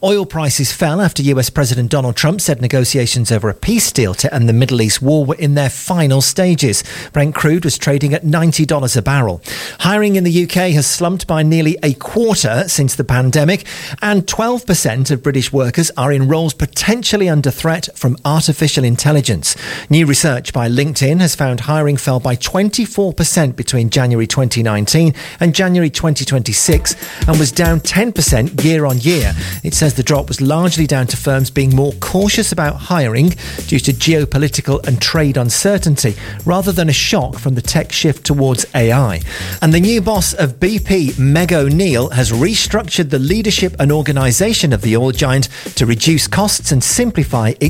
Oil prices fell after US President Donald Trump said negotiations over a peace deal to end the Middle East war were in their final stages. Brent crude was trading at $90 a barrel. Hiring in the UK has slumped by nearly a quarter since the pandemic, and 12% of British workers are in roles potentially under threat from artificial intelligence. New research by LinkedIn has found hiring fell by 24% between January 2019 and January 2026 and was down 10% year on year. It says the drop was largely down to firms being more cautious about hiring due to geopolitical and trade uncertainty rather than a shock from the tech shift towards AI. And the new boss of BP, Meg O'Neill, has restructured the leadership and organisation of the oil giant to reduce costs and simplify its